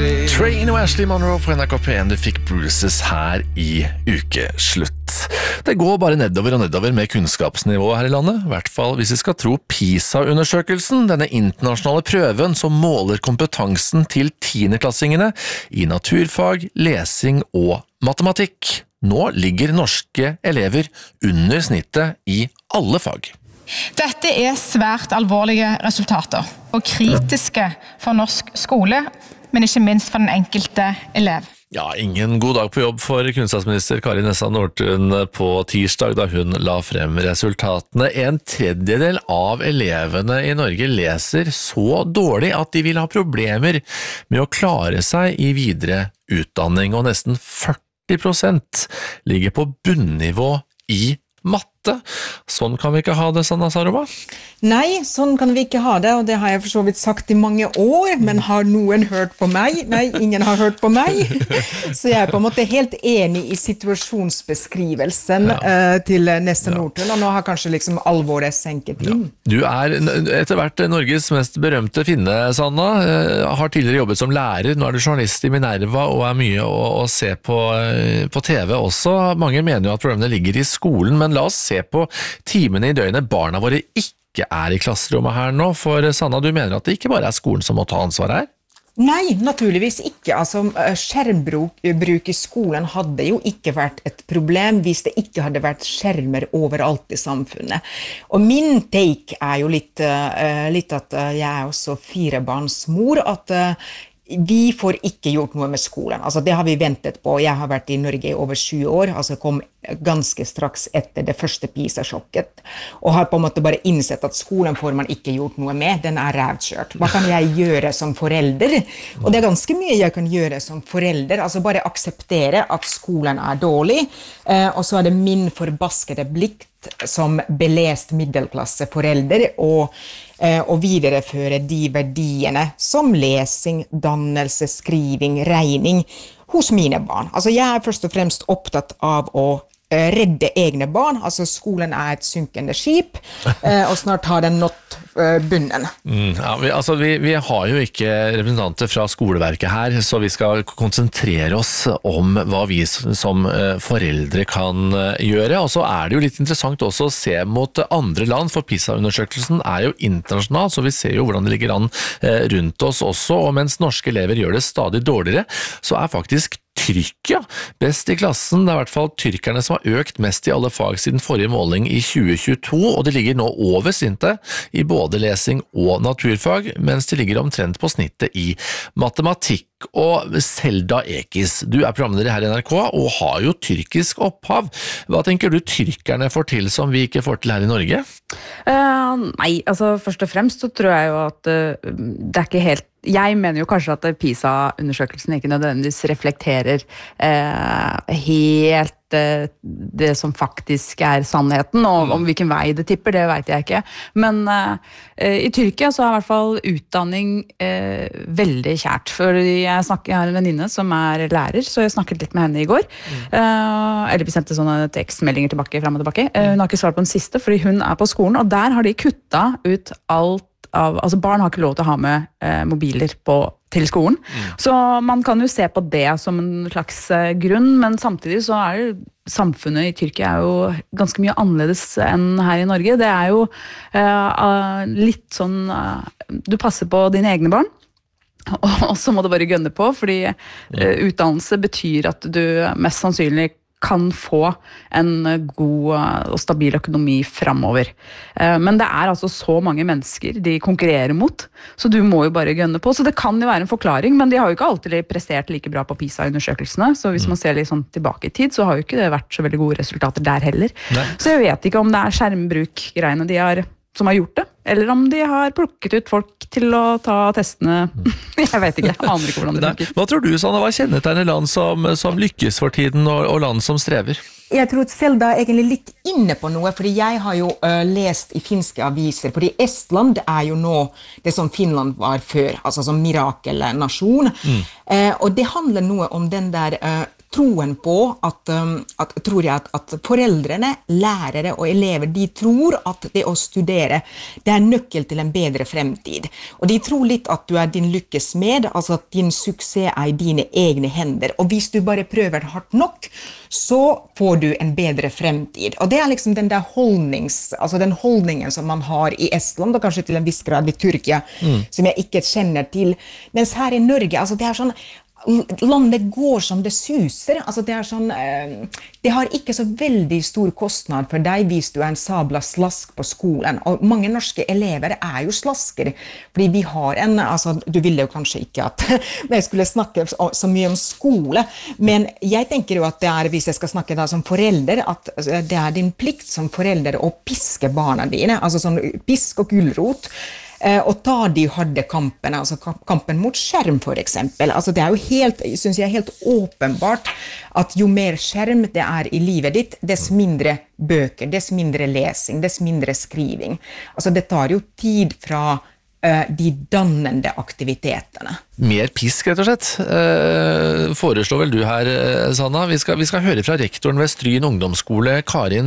Train og Ashley Monroe på NRK P1. Du fikk Bruises her i ukeslutt. Det går bare nedover og nedover med kunnskapsnivået her i landet, i hvert fall hvis vi skal tro PISA-undersøkelsen, denne internasjonale prøven som måler kompetansen til 10.-klassingene i naturfag, lesing og matematikk. Nå ligger norske elever under snittet i alle fag. Dette svært alvorlige resultater, og kritiske for norsk skole, men ikke minst for den enkelte elev. Ja, ingen god dag på jobb for kunnskapsminister Kari Nessa Nordtun på tirsdag da hun la frem resultatene. 1/3 av elevene i Norge leser så dårlig at de vil ha problemer med å klare seg i videre utdanning, og nesten 40% ligger på bunnivå i matte. Sånn kan vi ikke ha det, Sanna Saroma? Nei, sånn kan vi ikke ha det, og det har jeg for så vidt sagt i mange år, men har noen hørt på meg? Nei, ingen har hørt på meg. Så jeg på en måte helt enig i situasjonsbeskrivelsen til Nessa Nordtun, og nå har kanskje liksom alvoret senket inn. Ja. Du etter hvert Norges mest berømte finne, Sanna. Har tidligere jobbet som lærer, nå du journalist i Minerva og mye å se på TV også. Mange mener jo at problemene ligger i skolen, men la oss se på timene i døgnet barna våre ikke i klasserommet her nå, for Sanna, du mener at det ikke bare skolen som må ta ansvar her? Nei, naturligvis ikke. Altså, skjermbruk i skolen hadde jo ikke vært et problem hvis det ikke hadde vært skjermer overalt i samfunnet. Og min take jo litt at jeg også 4-barnsmor, at vi får ikke gjort noe med skolen. Altså, det har vi ventet på. Jeg har vært i Norge i over 20 år, altså kom ganske straks etter det første PISA-sjokket, og har på en måte bare innsett at skolen får man ikke gjort noe med, den rævkjørt. Hva kan jeg gjøre som forelder? Og det ganske mye jeg kan gjøre som forelder, altså bare akseptere at skolen dårlig, og så det min forbaskede plikt som belest middelklasse forelder, og videreføre de verdiene som lesing, dannelse, skriving, regning hos mine barn. Altså jeg først og fremst opptatt av å redde egne barn, altså skolen et synkende skip, og snart har den nått bunnen. Ja, vi har jo ikke representanter fra skoleverket her, så vi skal konsentrere oss om hva vi som foreldre kan gjøre, og så det jo litt interessant også å se mot andre land, for PISA-undersøkelsen jo internasjonal, så vi ser jo hvordan det ligger an rundt oss også, og mens norske elever gjør det stadig dårligere, så faktisk Tyrkia best i klassen. Det I hvert fall tyrkerne som har økt mest i alle fag siden forrige måling i 2022, og de ligger nå over snittet i både lesing og naturfag, mens de ligger omtrent på snittet i matematikk. Og Selda Ekis, du programleder her i NRK og har jo tyrkisk opphav. Hva tenker du tyrkerne får til som vi ikke får til her i Norge? Nei, altså først og fremst så tror jeg jo at det ikke helt jeg mener jo kanskje at PISA-undersøkelsen ikke nødvendigvis reflekterer helt det som faktisk sannheten, og om hvilken vei det tipper, det vet jeg ikke. Men i Tyrkia så I hvert fall utdanning veldig kjært. For jeg har en venninne som lærer, så jeg snakket litt med henne i går. Eller vi sendte sånne tekstmeldinger tilbake, frem og tilbake. Hun har ikke svart på den siste, fordi hun på skolen, og der har de kuttet ut alt altså barn har ikke lov til å ha med mobiler til skolen. Så man kan jo se på det som en slags grunn, men samtidig så samfunnet i Tyrkia jo ganske mye annerledes enn her i Norge. Det jo litt sånn, du passer på dine egne barn, og så må du bare gønne på, fordi utdannelse betyr at du mest sannsynlig kan få en god og stabil økonomi fremover. Men det altså så mange mennesker de konkurrerer mot, så du må jo bare gønne på. Så det kan jo være en forklaring, men de har jo ikke alltid prestert like bra på PISA-undersøkelsene, så hvis man ser litt sånn tilbake I tid, så har jo ikke det vært så veldig gode resultater der heller. Nei. Så jeg vet ikke om det skjermbruk-greiene som har gjort det, eller om de har plukket ut folk til å ta testene. Jeg vet ikke, jeg aner ikke hvordan det funker. Hva tror du, Sanna, hva kjennetegner land som lykkes for tiden, og land som strever? Jeg tror at Selda egentlig litt inne på noe, fordi jeg har jo lest I finske aviser, fordi Estland jo nå det som Finland var før, altså som mirakelnasjon. Og det handler noe om den der troen på tror jeg at foreldrene, lærere og elever, de tror at det å studere, det er nøkkel til en bedre fremtid. Og de tror litt at du er din lykkes med, altså at din suksess er i dine egne hender. Og hvis du bare prøver hardt nok, så får du en bedre fremtid. Og det er liksom den der den holdningen som man har i Estland, og kanskje til en viss grad i Tyrkia, som jeg ikke kjenner til. Mens her i Norge, altså det er sånn, landet går som det suser, altså det er sånn, det har ikke så veldig stor kostnad for deg hvis du er en sabla slask på skolen, og mange norske elever er jo slasker, fordi vi har altså du ville jo kanskje ikke at jeg skulle snakke så mye om skole, men jeg tenker jo at det er, hvis jeg skal snakke da som forelder, at det er din plikt som forelder å piske barna dine, altså sånn pisk og gulrot, og ta de harde kampene, altså kampen mot skjerm for eksempel. Altså det er jo helt, synes jeg, helt åpenbart at jo mer skjerm det er i livet ditt, dess mindre bøker, dess mindre lesing, dess mindre skriving. Altså det tar jo tid fra de dannende aktivitetene. Mer pisk, rett og slett. Foreslår vel du her, Sanna? Vi skal høre fra rektoren ved Stryn ungdomsskole, Karin